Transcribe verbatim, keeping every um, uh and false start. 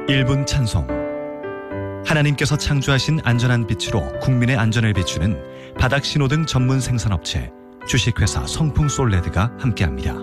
일 분 찬송. 하나님께서 창조하신 안전한 빛으로 국민의 안전을 비추는 바닥신호등 전문 생산업체 주식회사 성풍솔레드가 함께합니다.